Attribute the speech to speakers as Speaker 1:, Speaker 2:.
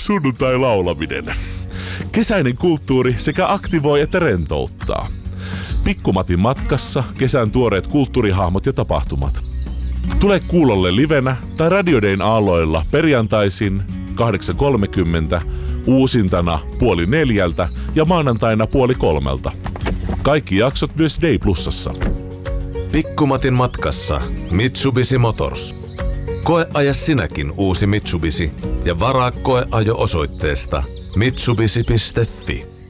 Speaker 1: Sunnuntai-laulaminen. Kesäinen kulttuuri sekä aktivoi että rentouttaa. Pikkumatin matkassa kesän tuoreet kulttuurihahmot ja tapahtumat. Tule kuulolle livenä tai Radio Dayn aalloilla perjantaisin 8.30, uusintana 3:30 ja maanantaina 2:30. Kaikki jaksot myös Day Plusassa.
Speaker 2: Pikkumatin matkassa Mitsubishi Motors. Koeaja sinäkin uusi Mitsubishi ja varaa koeajo osoitteesta mitsubishi.fi.